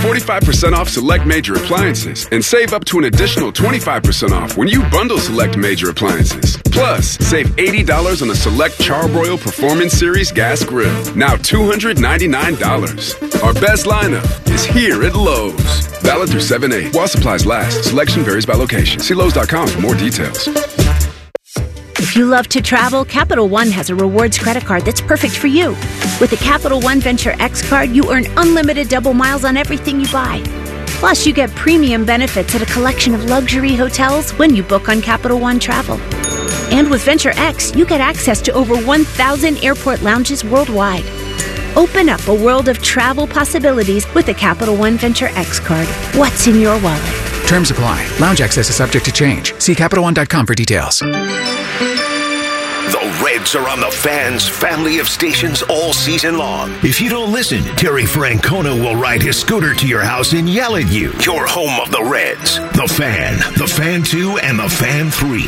45% off select major appliances and save up to an additional 25% off when you bundle select major appliances. Plus, save $80 on a select Charbroil Performance Series gas grill. Now $299. Our best lineup is here at Lowe's. Valid through 7/8. While supplies last, selection varies by location. See Lowe's.com for more details. If you love to travel, Capital One has a rewards credit card that's perfect for you. With the Capital One Venture X card, you earn unlimited double miles on everything you buy. Plus, you get premium benefits at a collection of luxury hotels when you book on Capital One Travel. And with Venture X, you get access to over 1,000 airport lounges worldwide. Open up a world of travel possibilities with the Capital One Venture X card. What's in your wallet? Terms apply. Lounge access is subject to change. See CapitalOne.com for details. The Reds are on the Fan's family of stations all season long. If you don't listen, Terry Francona will ride his scooter to your house and yell at you. Your home of the Reds. The Fan, the Fan 2, and the Fan 3.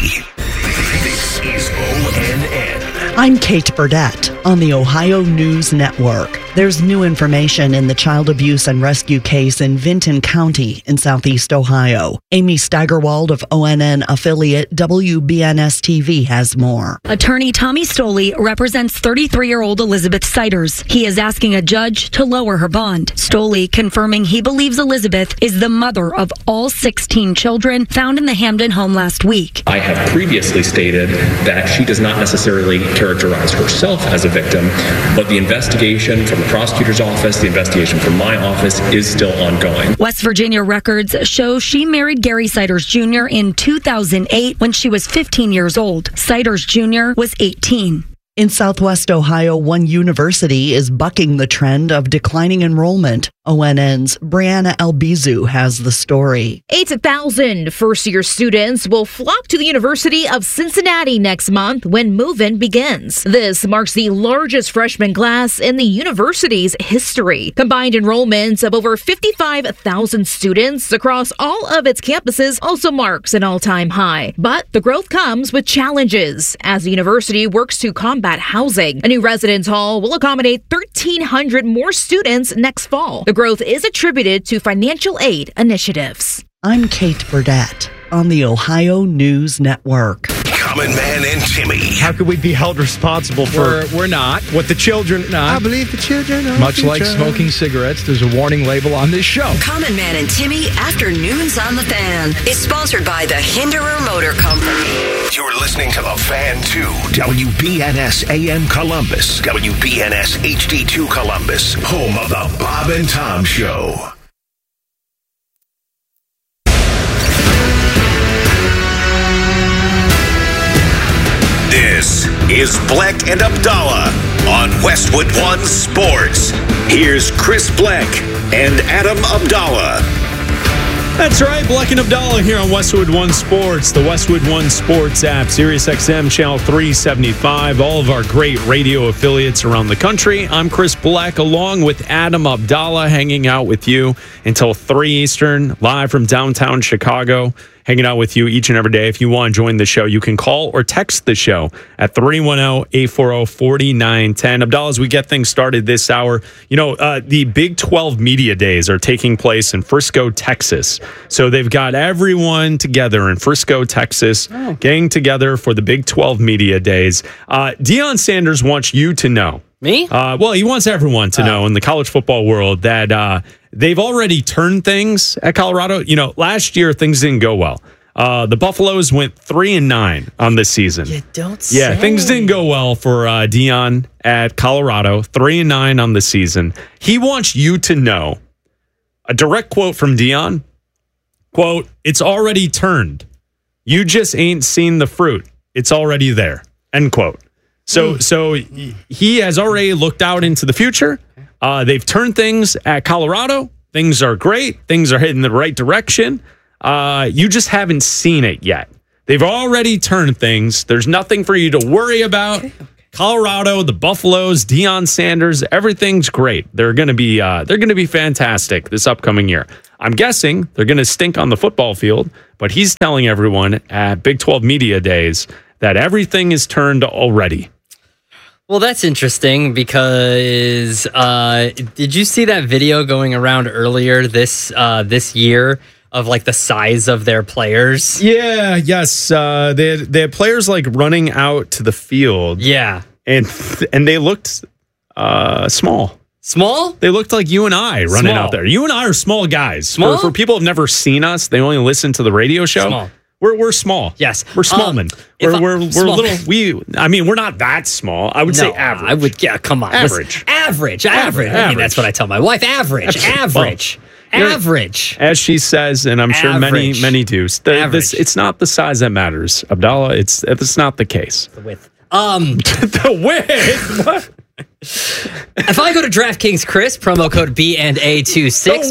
This is ONN. I'm Kate Burdett on the Ohio News Network. There's new information in the child abuse and rescue case in Vinton County in southeast Ohio. Amy Steigerwald of ONN affiliate WBNS-TV has more. Attorney Tommy Stoley represents 33-year-old Elizabeth Siders. He is asking a judge to lower her bond. Stoley confirming he believes Elizabeth is the mother of all 16 children found in the Hamden home last week. I have previously stated that she does not necessarily characterize herself as a victim, but the investigation from the prosecutor's office, the investigation from my office is still ongoing. West Virginia records show she married Gary Siders Jr. in 2008 when she was 15 years old. Siders Jr. was 18. In Southwest Ohio, one university is bucking the trend of declining enrollment. ONN's Brianna Albizu has the story. 8,000 first-year students will flock to the University of Cincinnati next month when move-in begins. This marks the largest freshman class in the university's history. Combined enrollments of over 55,000 students across all of its campuses also marks an all-time high. But the growth comes with challenges as the university works to combat housing. A new residence hall will accommodate 1,300 more students next fall. The growth is attributed to financial aid initiatives. I'm Kate Burdett on the Ohio News Network. Common Man and Timmy. How could we be held responsible for... We're not. What the children... I believe the children are much like smoking cigarettes, there's a warning label on this show. Common Man and Timmy Afternoons on the Fan is sponsored by the Hinderer Motor Company. You're listening to the Fan 2, WBNS AM Columbus, WBNS HD2 Columbus, home of the Bob and Tom Show. This is Bleck and Abdallah on Westwood One Sports. Here's Chris Bleck and Adam Abdallah. That's right, Bleck and Abdallah here on Westwood One Sports, the Westwood One Sports app, SiriusXM Channel 375, all of our great radio affiliates around the country. I'm Chris Bleck, along with Adam Abdallah, hanging out with you until 3 Eastern, live from downtown Chicago. Hanging out with you each and every day. If you want to join the show, you can call or text the show at 310-840-4910. Abdallah, as we get things started this hour, the Big 12 Media Days are taking place in Frisco, Texas. So they've got everyone together in Frisco, Texas, getting together for the Big 12 Media Days. Deion Sanders wants you to know. Me? Well, he wants everyone to know in the college football world that they've already turned things at Colorado. Last year things didn't go well. The Buffaloes went 3-9 on this season. You don't say. Yeah, things didn't go well for Deion at Colorado. 3-9 on the season. He wants you to know, a direct quote from Deion, quote, "It's already turned. You just ain't seen the fruit. It's already there." End quote. So he has already looked out into the future. They've turned things at Colorado. Things are great. Things are heading the right direction. You just haven't seen it yet. They've already turned things. There's nothing for you to worry about. Okay. Colorado, the Buffaloes, Deion Sanders, everything's great. They're going to be fantastic this upcoming year. I'm guessing they're going to stink on the football field, but he's telling everyone at Big 12 Media Days that everything is turned already. Well, that's interesting because did you see that video going around earlier this year of like the size of their players? Yeah, yes. They had players like running out to the field. Yeah. And they looked small. Small? They looked like you and I running out there. You and I are small guys. Small? For people who've never seen us, they only listen to the radio show. Small. We're small. Yes. We're small men. We're small. little. We're not that small. I would say average. Come on. Average. Average. I mean, that's what I tell my wife. Average. As she says, and I'm sure many do. It's not the size that matters, Abdallah. It's not the case. The width. The width. What? If I go to DraftKings, Chris, promo code BNA26,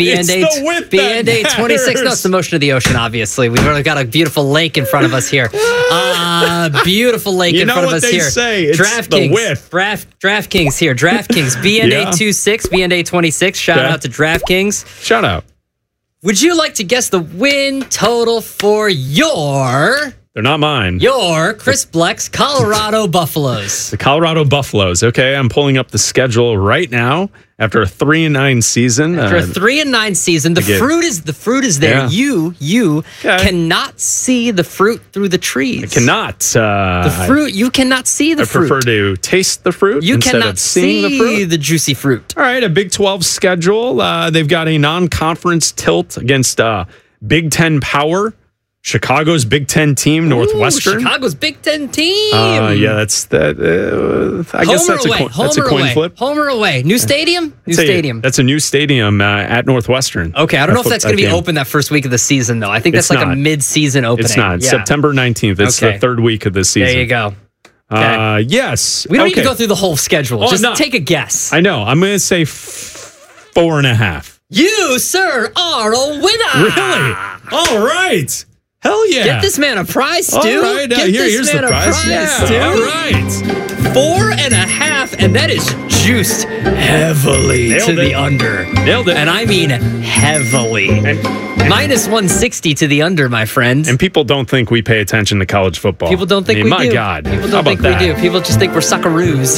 BNA26. No, it's the motion of the ocean, obviously. We've already got a beautiful lake in front of us here. Beautiful lake in front of us here. Say. It's DraftKings, the width. DraftKings here. DraftKings, BNA26, BNA26. Shout out to DraftKings. Shout out. Would you like to guess the win total for your... They're not mine. Your Chris Bleck's Colorado Buffaloes. The Colorado Buffaloes. Okay, I'm pulling up the schedule right now after a 3-9 season. After a 3-9 season, the fruit is there. Yeah. You cannot see the fruit through the trees. I cannot. You cannot see the fruit. I prefer to taste the fruit instead of seeing the fruit. The juicy fruit. All right, a Big 12 schedule. They've got a non-conference tilt against Big 10 power. Chicago's Big Ten team, Northwestern. Chicago's Big Ten team. Yeah, that's that. I guess that's a coin flip. Home or away? New stadium? New stadium. That's a new stadium at Northwestern. Okay, I don't know if that's going to be open that first week of the season, though. I think that's like a mid-season opening. It's not. Yeah. September 19th. It's the third week of the season. There you go. Yes. We don't need to go through the whole schedule. Just take a guess. I know. I'm going to say 4.5. You, sir, are a winner. Really? All right. Hell yeah. Get this man a prize, Stu. All right. Here's the prize. Stu. All right. 4.5, and that is juiced heavily to the under. Nailed it. And I mean heavily. And minus 160 to the under, my friend. And people don't think we pay attention to college football. People don't think we do. My God. People don't think we do. People just think we're suckaroos.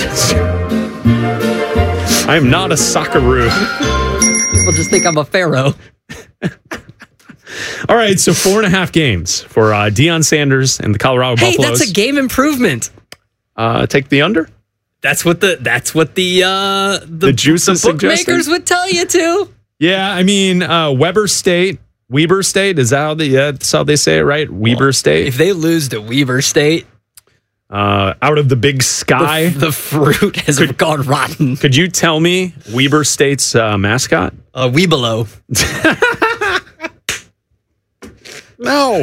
I am not a suckaroo. People just think I'm a pharaoh. All right, so 4.5 games for Deion Sanders and the Colorado Buffaloes. Hey, that's a game improvement. Take the under. That's what the juice is bookmakers would tell you to. Yeah, I mean Weber State, is that that's how they say it, right? Weber State. If they lose to Weber State, out of the big sky, the fruit has gone rotten. Could you tell me Weber State's mascot? Weebelo. No.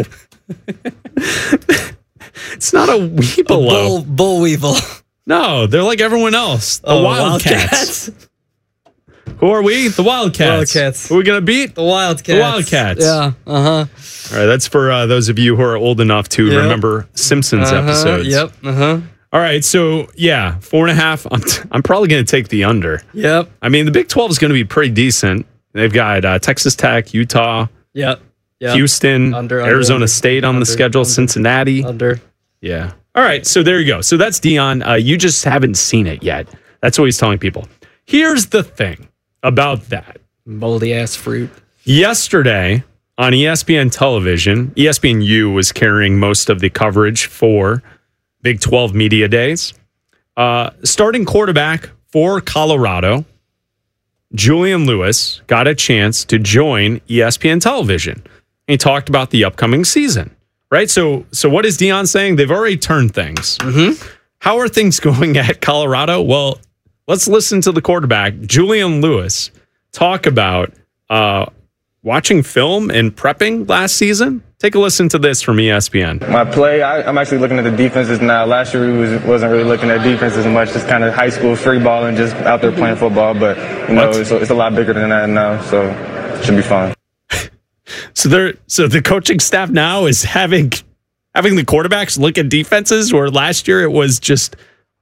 It's not a Weebelo. Bull Weevil. No, they're like everyone else. The Wildcats. Who are we? The Wildcats. Who are we going to beat? The Wildcats. The Wildcats. Yeah. All right, that's for those of you who are old enough to remember Simpsons episodes. Yep. All right, so 4.5. I'm probably going to take the under. Yep. I mean, the Big 12 is going to be pretty decent. They've got Texas Tech, Utah. Yep. Houston, Arizona State on the schedule, Cincinnati. Yeah. All right, so there you go. So that's Deion. You just haven't seen it yet. That's what he's telling people. Here's the thing about that. Moldy ass fruit. Yesterday on ESPN television, ESPNU was carrying most of the coverage for Big 12 Media Days. Starting quarterback for Colorado, Julian Lewis, got a chance to join ESPN television. He talked about the upcoming season, right? So what is Deion saying? They've already turned things. Mm-hmm. How are things going at Colorado? Well, let's listen to the quarterback, Julian Lewis, talk about watching film and prepping last season. Take a listen to this from ESPN. My play, I'm actually looking at the defenses now. Last year we wasn't really looking at defense as much, just kind of high school free ball and just out there playing football. But, it's a lot bigger than that now, so it should be fun. So the coaching staff now is having the quarterbacks look at defenses, where last year it was just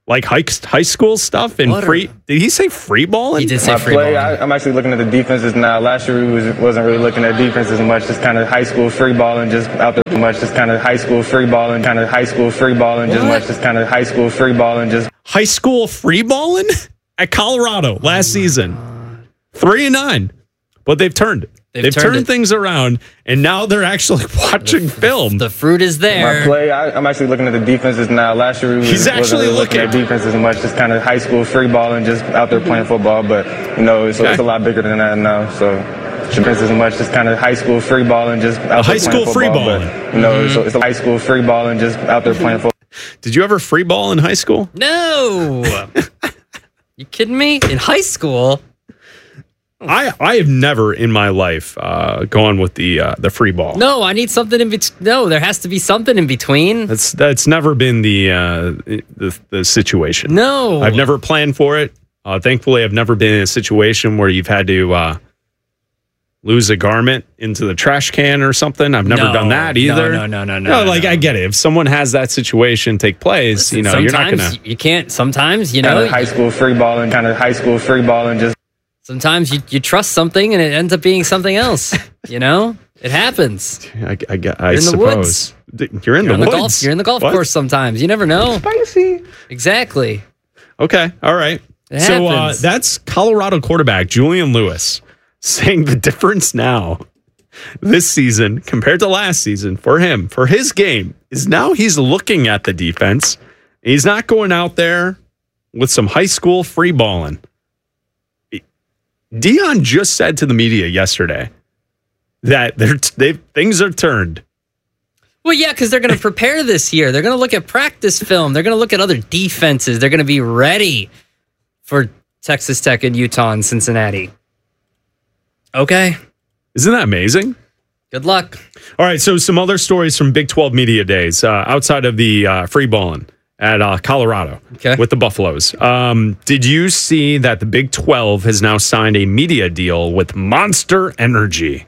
Like high school stuff and free. Did he say free balling? He did say free balling. I'm actually looking at the defenses now. Last year we wasn't really looking at defenses much. Just kind of high school free balling, just out there much. Just kind of high school free balling, kind of high school free balling, just much. Just kind of high school free balling, just high school free balling at Colorado last season. 3-9, but they've turned it. They've turned things around, and now they're actually watching film. The fruit is there. I'm actually looking at the defenses now. Last year we wasn't really looking at defenses much. Just kind of high school free balling, just out there playing football. But it's a lot bigger than that now. So defenses much. Just kind of high school free balling, just out there playing football. High school free balling. So it's a high school free balling, just out there playing football. Did you ever free ball in high school? No. You kidding me? In high school? I have never in my life gone with the free ball. No, I need something in between. No, there has to be something in between. That's never been the situation. No, I've never planned for it. Thankfully, I've never been in a situation where you've had to lose a garment into the trash can or something. I've never done that either. No. Like I get it. If someone has that situation take place, you're not gonna. You can't. Sometimes high school free balling, kind of high school free balling, just. Sometimes you trust something and it ends up being something else. It happens. I suppose. You're in the woods. You're in the golf course sometimes. You never know. Spicy. Exactly. Okay. All right. So that's Colorado quarterback Julian Lewis saying the difference now this season compared to last season for him, for his game, is now he's looking at the defense. He's not going out there with some high school free balling. Deion just said to the media yesterday that things are turned. Well, yeah, because they're going to prepare this year. They're going to look at practice film. They're going to look at other defenses. They're going to be ready for Texas Tech and Utah and Cincinnati. Okay. Isn't that amazing? Good luck. All right, so some other stories from Big 12 Media Days outside of the free balling at Colorado with the Buffaloes. Did you see that the Big 12 has now signed a media deal with Monster Energy?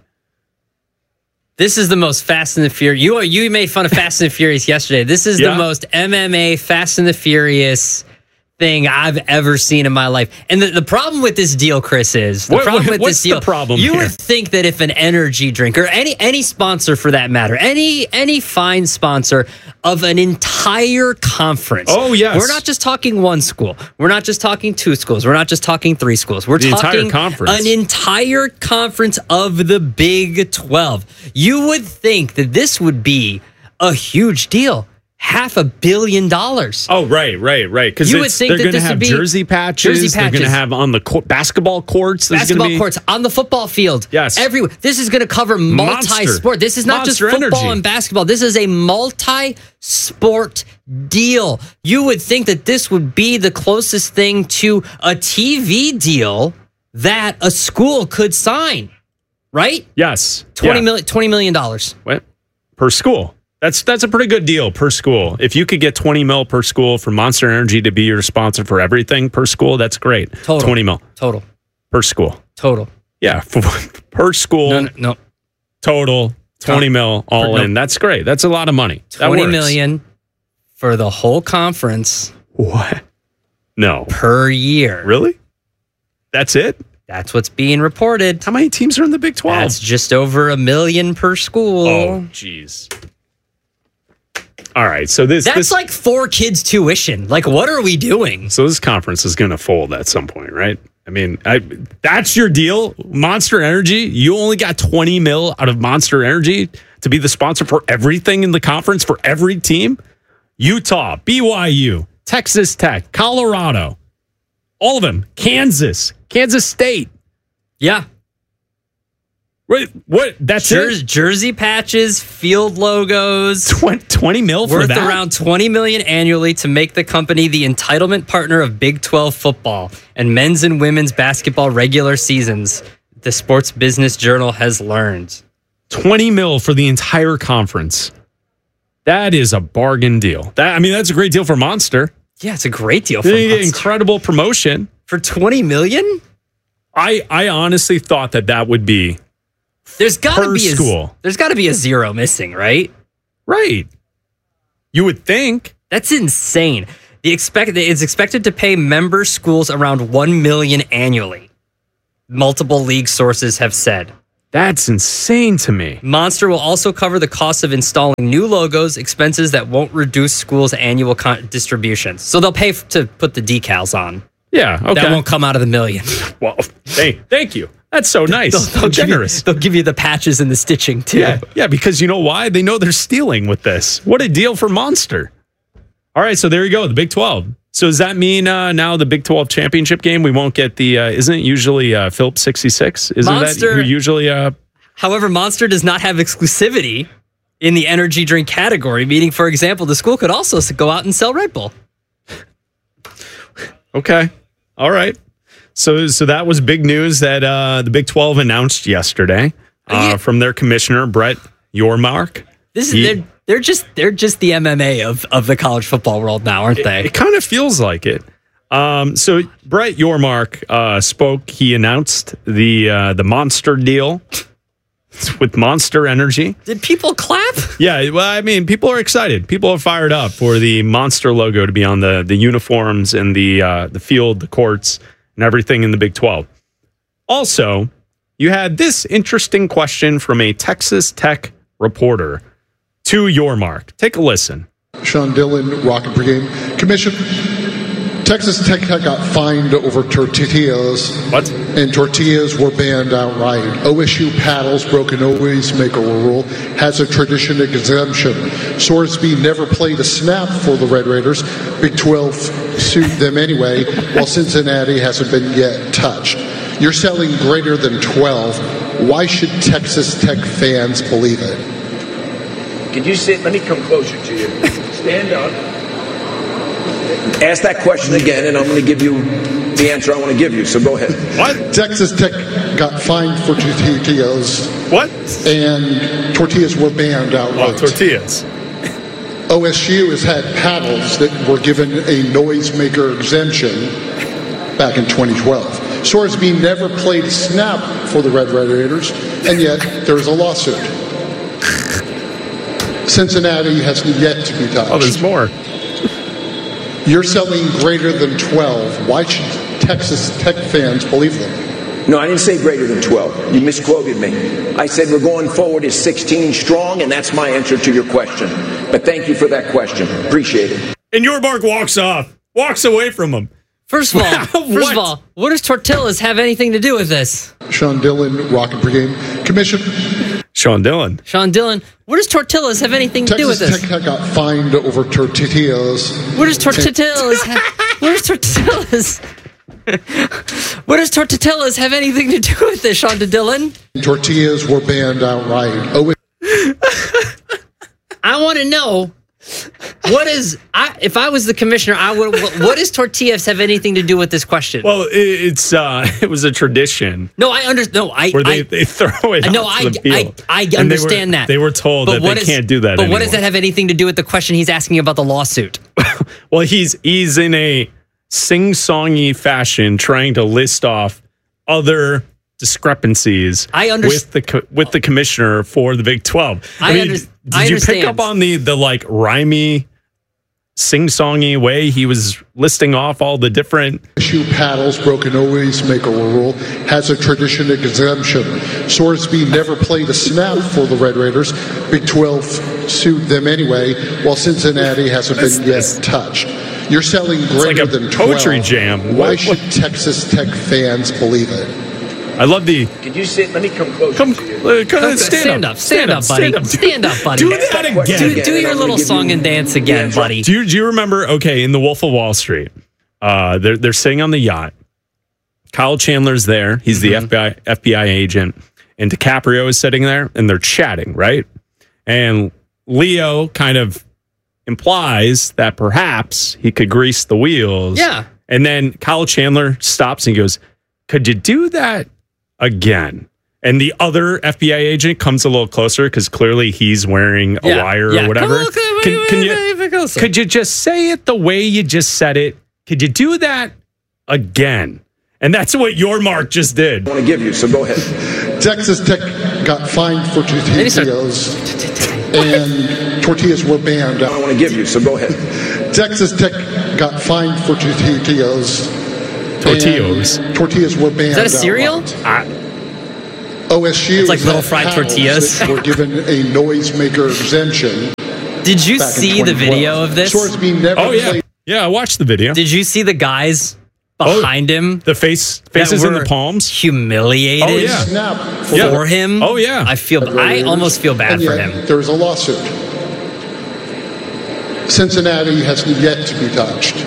This is the most Fast and the Furious. You made fun of Fast and the Furious yesterday. This is the most MMA Fast and the Furious thing I've ever seen in my life. And the problem with this deal, Chris, is what's the problem you here? would think that if an energy drink or any sponsor for that matter, any fine sponsor of an entire conference. Oh, yes. We're not just talking one school. We're not just talking two schools. We're not just talking three schools. We're talking an entire conference of the Big 12. You would think that this would be a huge deal. $500 million. Oh, right. Because you would think they're that going to this have would be jersey patches. They're going to have on the basketball courts. Basketball courts, on the football field. Yes. Everywhere. This is going to cover multi-sport. This is not just football and basketball. This is a multi-sport deal. You would think that this would be the closest thing to a TV deal that a school could sign, right? Yes. $20 million. What? Per school. That's a pretty good deal per school. If you could get $20 million per school from Monster Energy to be your sponsor for everything per school, that's great. Total. $20 million. Total. Per school. Total. Yeah. Per school. No. Total. $20 million all in. That's great. That's a lot of money. $20 million for the whole conference. What? No. Per year. Really? That's it? That's what's being reported. How many teams are in the Big 12? That's just over $1 million per school. Oh, jeez. All right, so that's like 4 kids' tuition. Like, what are we doing? So this conference is going to fold at some point, right? I mean, that's your deal, Monster Energy. You only got $20 million out of Monster Energy to be the sponsor for everything in the conference for every team. Utah, BYU, Texas Tech, Colorado, all of them. Kansas State. Yeah. Wait, what? That's it? Jersey patches, field logos. $20 million for that? Worth around $20 million annually to make the company the entitlement partner of Big 12 football and men's and women's basketball regular seasons, the Sports Business Journal has learned. $20 million for the entire conference. That is a bargain deal. That's a great deal for Monster. Yeah, it's a great deal for Monster. Incredible promotion. For $20 million? I honestly thought that would be There's got to be school. There's got to be a zero missing, right? Right. You would think. That's insane. It's expected to pay member schools around $1 million annually. Multiple league sources have said. That's insane to me. Monster will also cover the cost of installing new logos, expenses that won't reduce schools' annual distributions. So they'll pay to put the decals on. Yeah, okay. That won't come out of the $1 million. Well, thank you. That's so nice. They'll generous. They'll give you the patches and the stitching, too. Yeah, because you know why? They know they're stealing with this. What a deal for Monster. All right, so there you go, the Big 12. So does that mean now the Big 12 championship game, we won't get the, isn't it usually Phillips 66? Isn't Monster, that who usually... However, Monster does not have exclusivity in the energy drink category, meaning, for example, the school could also go out and sell Red Bull. Okay. All right. So that was big news that the Big 12 announced yesterday from their commissioner, Brett Yormark. They're just the MMA of the college football world now, aren't they? It kind of feels like it. So Brett Yormark spoke. He announced the Monster deal with Monster Energy. Did people clap? Yeah, well, I mean, people are excited. People are fired up for the Monster logo to be on the uniforms and the field, the courts, and everything in the Big 12. Also, you had this interesting question from a Texas Tech reporter to Yormark. Take a listen. Sean Dillon, Rocket Brigade. Commission, Texas Tech got fined over tortillas. What? And tortillas were banned outright. OSU paddles broke an always maker rule, has a tradition exemption. Sorsby never played a snap for the Red Raiders. Big 12 sued them anyway, while Cincinnati hasn't been yet touched. You're selling greater than 12. Why should Texas Tech fans believe it? Could you sit? Let me come closer to you. Stand up. Ask that question again, and I'm going to give you the answer I want to give you. So go ahead. What? Texas Tech got fined for tortillas. What? And tortillas were banned outright. Oh, tortillas. OSU has had paddles that were given a noisemaker exemption back in 2012. Sorsby never played snap for the Red Raiders, and yet there's a lawsuit. Cincinnati has yet to be touched. Oh, there's more. You're selling greater than 12. Why should Texas Tech fans believe them? No, I didn't say greater than 12. You misquoted me. I said we're going forward as 16 strong, and that's my answer to your question. But thank you for that question. Appreciate it. And Yormark walks away from him. First of all, what does tortillas have anything to do with this? Sean Dillon, Rocket Brigade. Commission. Sean Dillon, what does tortillas have anything to do with this? Texas Tech got fined over tortillas. What does tortillas What does tortillas have anything to do with this, Sean Dillon? Tortillas were banned outright. I want to know if I was the commissioner, what does tortillas have anything to do with this question? Well, it was a tradition. No, I understand. Where they throw it. No, I understand that. They were told that they can't do that. But anymore. What does that have anything to do with the question he's asking about the lawsuit? Well, he's in a sing-songy fashion trying to list off other discrepancies with the commissioner for the Big 12. Did you pick up on the like rhymey, sing-songy way he was listing off all the different OSU paddles broke an always maker rule, has a tradition exemption. Sorsby never played a snap for the Red Raiders. Big 12 sued them anyway, while Cincinnati hasn't been yet touched. You're selling greater than 12. Poetry jam. Why should Texas Tech fans believe it? I love the... Could you sit? Let me come closer to you. Stand up, buddy. Stand up, buddy. Do that again. Do your little song and dance again, buddy. Do you remember, in The Wolf of Wall Street, they're sitting on the yacht. Kyle Chandler's there. He's the FBI agent. And DiCaprio is sitting there, and they're chatting, right? And Leo kind of implies that perhaps he could grease the wheels. Yeah. And then Kyle Chandler stops and he goes, could you do that again? And the other FBI agent comes a little closer because clearly he's wearing a wire or whatever. Could you just say it the way you just said it? Could you do that again? And that's what Yormark just did. I want to give you, so go ahead. Texas Tech got fined for tortillas, and tortillas were banned. I want to give you, so go ahead. Texas Tech got fined for tortillas. Tortillas were banned. Is that a cereal? OSU it's like little fried tortillas. Were given a noisemaker exemption. Did you see the video of this? Yeah, I watched the video. Did you see the guys behind him? The faces in the palms? Humiliated for him? Oh, yeah. I almost feel bad for him. There's a lawsuit. Cincinnati has yet to be touched.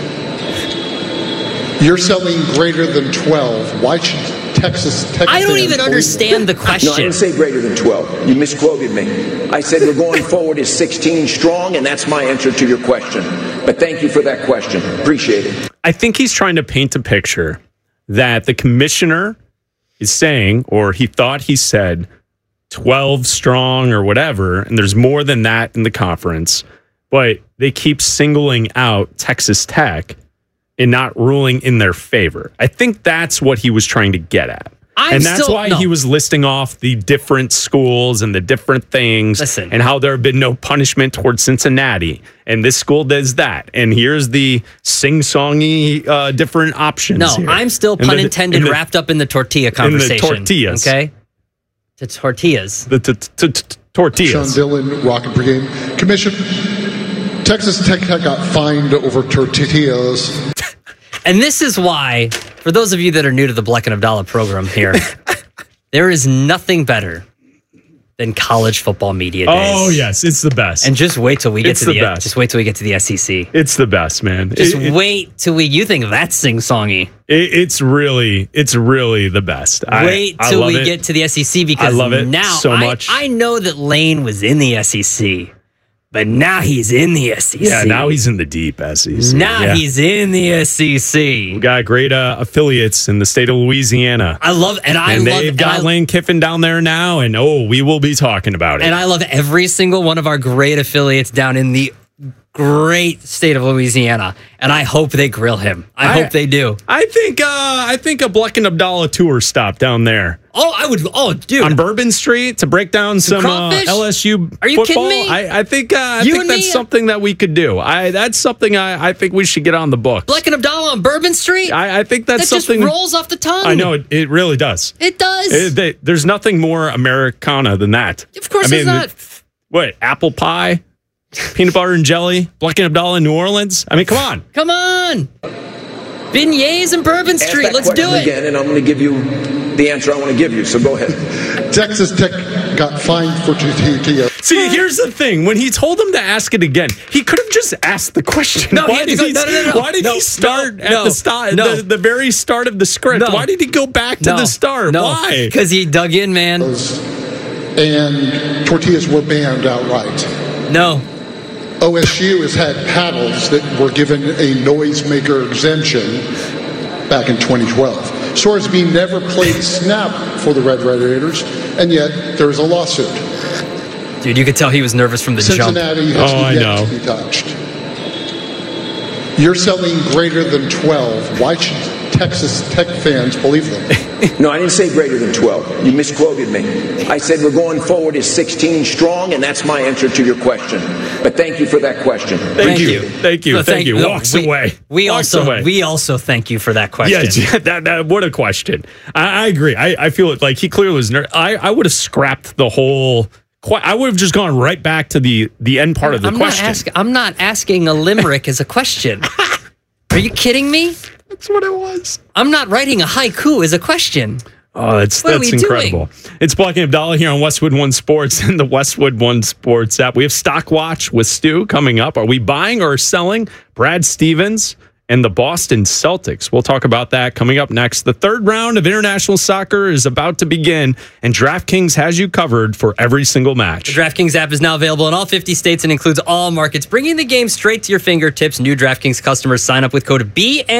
You're selling greater than 12. Why should Texas Tech? I don't even understand the question. No, I didn't say greater than 12. You misquoted me. I said we're going forward as 16 strong, and that's my answer to your question. But thank you for that question. Appreciate it. I think he's trying to paint a picture that the commissioner is saying, or he thought he said 12 strong or whatever, and there's more than that in the conference, but they keep singling out Texas Tech and not ruling in their favor. I think that's what he was trying to get at. That's why he was listing off the different schools and the different things and how there have been no punishment towards Cincinnati. And this school does that. And here's the sing-songy different options. No, here. I'm still, pun intended, wrapped up in the tortilla conversation. In the tortillas. Okay? The tortillas. The tortillas. Sean Dillon, Rocket Brigade. Commission, Texas Tech got fined over tortillas. And this is why, for those of you that are new to the Bleck and Abdallah program here, there is nothing better than college football media days. Oh yes, it's the best. And just wait till we get to the SEC. It's the best, man. Wait till you think that's sing-songy. It's really the best. Wait till we get to the SEC because I love it now so much. I know that Lane was in the SEC. But now he's in the SEC. Yeah, now he's in the deep SEC. He's in the SEC. We got great affiliates in the state of Louisiana. And they've got Lane Kiffin down there now, and we will be talking about it. And I love every single one of our great affiliates down in the great state of Louisiana, and I hope they grill him. I hope they do. I think a Bleck and Abdallah tour stop down there. Dude, on Bourbon Street to break down some LSU Are you football. kidding me? I think that's something that we could do. That's something I think we should get on the books. Bleck and Abdallah on Bourbon Street. I think that's something just rolls off the tongue. I know it really does. It does. There's nothing more Americana than that. Of course, it's not. What, apple pie? Peanut butter and jelly, Bleck and Abdallah in New Orleans. I mean, come on. Come on. Beignets and Bourbon Street. Let's do it. Again, and I'm going to give you the answer I want to give you, so go ahead. Texas Tech got fined for tortillas. See, here's the thing. When he told him to ask it again, he could have just asked the question. No, why did he start at the very start of the script? No. Why did he go back to the start? No. Why? Because he dug in, man. And tortillas were banned outright. No. OSU has had paddles that were given a noisemaker exemption back in 2012. Sorsby never played snap for the Red Raiders, and yet there's a lawsuit. Dude, you could tell he was nervous from the jump. Cincinnati has yet to be touched. You're selling greater than 12. Why should Texas Tech fans believe them? No, I didn't say greater than 12. You misquoted me. I said we're going forward as 16 strong, and that's my answer to your question. But thank you for that question. Thank you. Walks away. We also thank you for that question. Yeah, what a question. I agree. I feel it like he clearly was nervous. I would have scrapped the whole. I would have just gone right back to the end part of the question. I'm not asking a limerick as a question. Are you kidding me? That's what it was. I'm not writing a haiku as a question. Oh, that's incredible. Doing? It's Bleck and Abdallah here on Westwood One Sports and the Westwood One Sports app. We have Stock Watch with Stu coming up. Are we buying or selling Brad Stevens and the Boston Celtics? We'll talk about that coming up next. The third round of international soccer is about to begin, and DraftKings has you covered for every single match. The DraftKings app is now available in all 50 states and includes all markets, bringing the game straight to your fingertips. New DraftKings customers sign up with code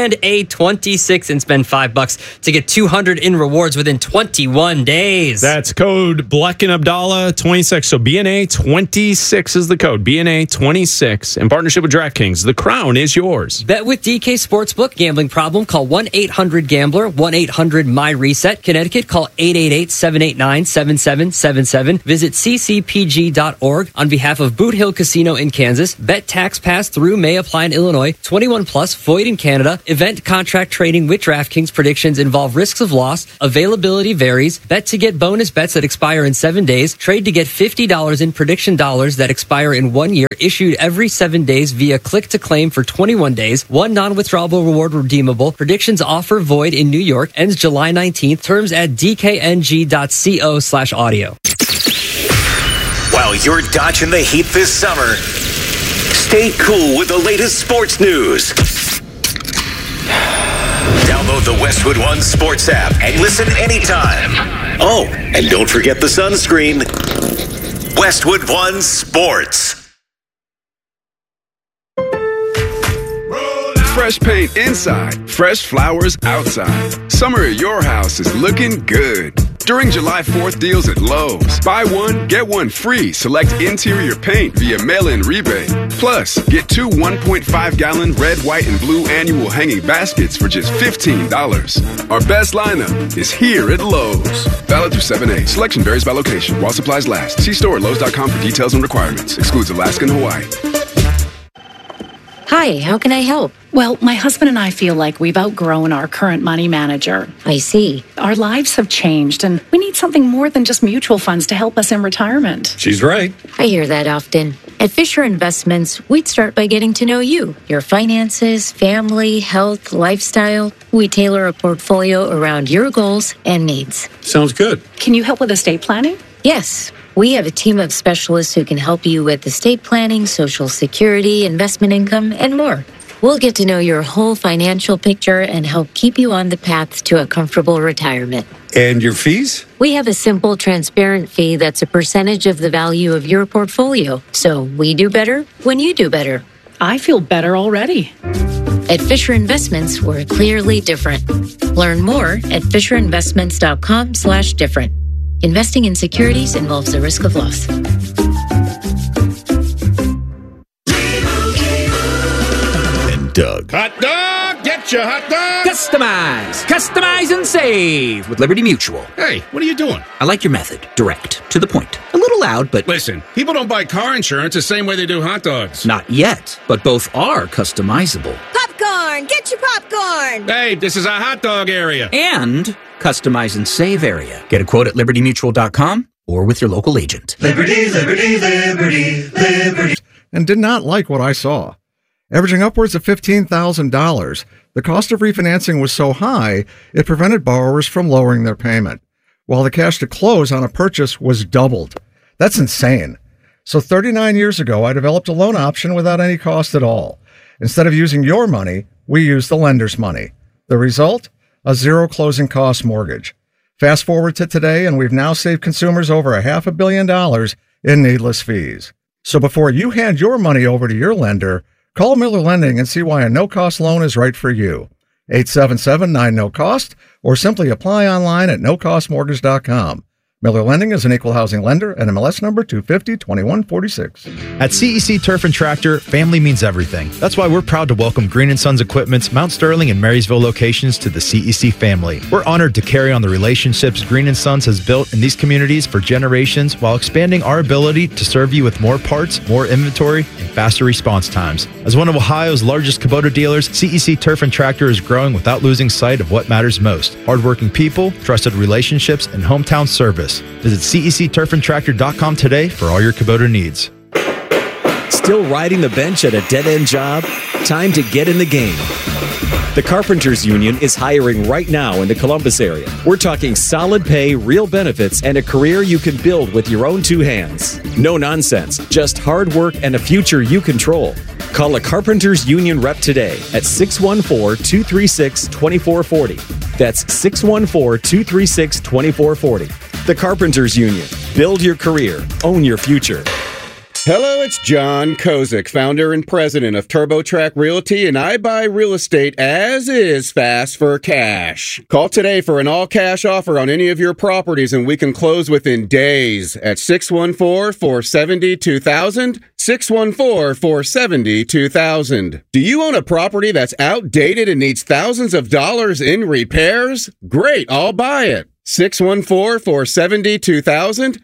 BNA26 and spend $5 to get $200 in rewards within 21 days. That's code Bleck and Abdallah 26. So BNA26 is the code. BNA26 in partnership with DraftKings. The crown is yours. Bet with DK SelectVK Sportsbook. Gambling problem? Call 1-800-GAMBLER, 1-800-MY-RESET. Connecticut, call 888-789-7777. Visit ccpg.org. On behalf of Boot Hill Casino in Kansas, bet tax pass through may apply in Illinois. 21 plus, void in Canada. Event contract trading with DraftKings. Predictions involve risks of loss. Availability varies. Bet to get bonus bets that expire in 7 days. Trade to get $50 in prediction dollars that expire in 1 year. Issued every 7 days via click to claim for 21 days. One non-withdrawable reward redeemable. Predictions offer void in New York. Ends July 19th. Terms at dkng.co/audio. While you're dodging the heat this summer, stay cool with the latest sports news. Download the Westwood One Sports app and listen anytime. Oh, and don't forget the sunscreen. Westwood One Sports. Fresh paint inside, fresh flowers outside. Summer at your house is looking good. During July 4th deals at Lowe's. Buy one, get one free. Select interior paint via mail-in rebate. Plus, get 2 1.5-gallon red, white, and blue annual hanging baskets for just $15. Our best lineup is here at Lowe's. Valid through 7/8. Selection varies by location. While supplies last. See store at Lowe's.com for details and requirements. Excludes Alaska and Hawaii. Hi, how can I help? Well, my husband and I feel like we've outgrown our current money manager. I see. Our lives have changed, and we need something more than just mutual funds to help us in retirement. She's right. I hear that often. At Fisher Investments, we'd start by getting to know you, your finances, family, health, lifestyle. We tailor a portfolio around your goals and needs. Sounds good. Can you help with estate planning? Yes. We have a team of specialists who can help you with estate planning, Social Security, investment income, and more. We'll get to know your whole financial picture and help keep you on the path to a comfortable retirement. And your fees? We have a simple, transparent fee that's a percentage of the value of your portfolio. So we do better when you do better. I feel better already. At Fisher Investments, we're clearly different. Learn more at FisherInvestments.com/different. Investing in securities involves the risk of loss. And Doug. Hot dog! Get your hot dog! Customize and save with Liberty Mutual. Hey, what are you doing? I like your method. Direct, to the point. A little loud, but... Listen, people don't buy car insurance the same way they do hot dogs. Not yet, but both are customizable. Popcorn! Get your popcorn! Hey, this is a hot dog area. And customize and save area. Get a quote at libertymutual.com or with your local agent. Liberty, liberty, liberty, liberty. And did not like what I saw. Averaging upwards of $15,000, the cost of refinancing was so high, it prevented borrowers from lowering their payment, while the cash to close on a purchase was doubled. That's insane. So 39 years ago, I developed a loan option without any cost at all. Instead of using your money, we used the lender's money. The result? A zero closing cost mortgage. Fast forward to today, and we've now saved consumers over $500 million in needless fees. So before you hand your money over to your lender, call Miller Lending and see why a no-cost loan is right for you. 877-9-NO-COST, or simply apply online at nocostmortgage.com. Miller Lending is an equal housing lender and MLS number 250-2146. At CEC Turf and Tractor, family means everything. That's why we're proud to welcome Green & Sons Equipment's Mount Sterling and Marysville locations to the CEC family. We're honored to carry on the relationships Green & Sons has built in these communities for generations while expanding our ability to serve you with more parts, more inventory, and faster response times. As one of Ohio's largest Kubota dealers, CEC Turf and Tractor is growing without losing sight of what matters most: hardworking people, trusted relationships, and hometown service. Visit CECTurfandTractor.com today for all your Kubota needs. Still riding the bench at a dead-end job? Time to get in the game. The Carpenters Union is hiring right now in the Columbus area. We're talking solid pay, real benefits, and a career you can build with your own two hands. No nonsense, just hard work and a future you control. Call a Carpenters Union rep today at 614-236-2440. That's 614-236-2440. The Carpenters Union. Build your career. Own your future. Hello, it's John Kozik, founder and president of TurboTrack Realty, and I buy real estate as is fast for cash. Call today for an all-cash offer on any of your properties, and we can close within days at 614-470-2000, 614-470-2000. Do you own a property that's outdated and needs thousands of dollars in repairs? Great, I'll buy it. 614-470-2000,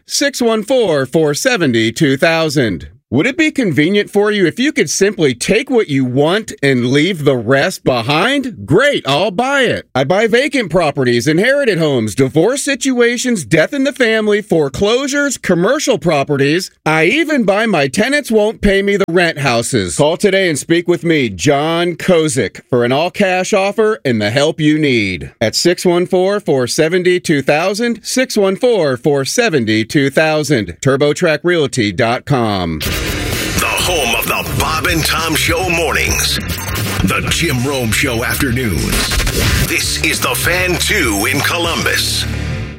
614-470-2000. Would it be convenient for you if you could simply take what you want and leave the rest behind? Great, I'll buy it. I buy vacant properties, inherited homes, divorce situations, death in the family, foreclosures, commercial properties. I even buy my tenants won't pay me the rent houses. Call today and speak with me, John Kozik, for an all-cash offer and the help you need. At 614-470-2000, 614-470-2000, TurboTrackRealty.com. The home of the Bob and Tom Show mornings. The Jim Rome Show afternoons. This is the Fan 2 in Columbus.